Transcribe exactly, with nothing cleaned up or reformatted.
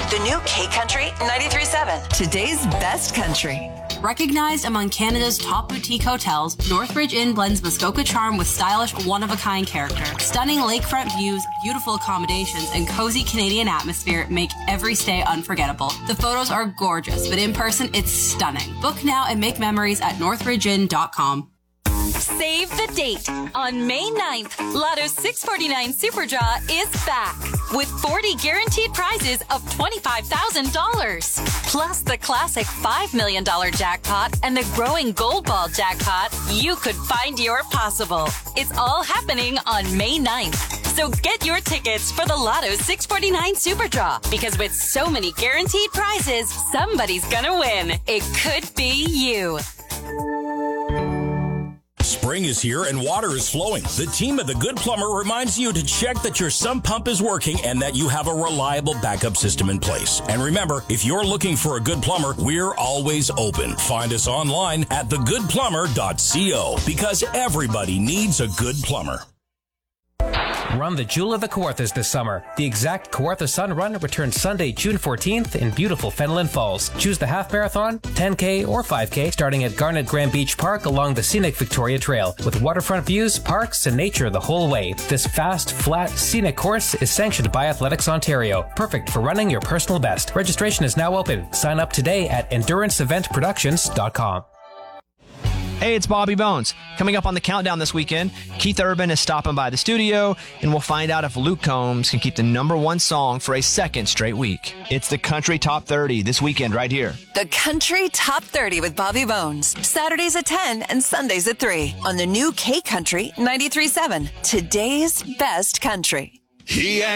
The new K Country ninety-three point seven. Today's best country. Recognized among Canada's top boutique hotels, Northridge Inn blends Muskoka charm with stylish, one-of-a-kind character. Stunning lakefront views, beautiful accommodations, and cozy Canadian atmosphere make every stay unforgettable. The photos are gorgeous, but in person, it's stunning. Book now and make memories at northridge inn dot com. Save the date. On May ninth, Lotto six forty-nine Super Draw is back with forty guaranteed prizes of twenty-five thousand dollars. Plus the classic five million dollars jackpot and the growing Gold Ball jackpot. You could find your possible. It's all happening on May ninth. So get your tickets for the Lotto six forty-nine Super Draw, because with so many guaranteed prizes, somebody's gonna win. It could be you. Spring is here and water is flowing. The team at The Good Plumber reminds you to check that your sump pump is working and that you have a reliable backup system in place. And remember, if you're looking for a good plumber, we're always open. Find us online at the good plumber dot co, because everybody needs a good plumber. Run the Jewel of the Kawarthas this summer. The Exact Kawartha Sun Run returns Sunday, June fourteenth in beautiful Fenelon Falls. Choose the half marathon, ten K, or five K starting at Garnet Grand Beach Park along the scenic Victoria Trail with waterfront views, parks, and nature the whole way. This fast, flat, scenic course is sanctioned by Athletics Ontario. Perfect for running your personal best. Registration is now open. Sign up today at endurance event productions dot com. Hey, it's Bobby Bones. Coming up on the countdown this weekend, Keith Urban is stopping by the studio, and we'll find out if Luke Combs can keep the number one song for a second straight week. It's the Country Top thirty this weekend right here. The Country Top thirty with Bobby Bones. Saturdays at ten and Sundays at three on the new K Country ninety-three point seven. Today's best country. He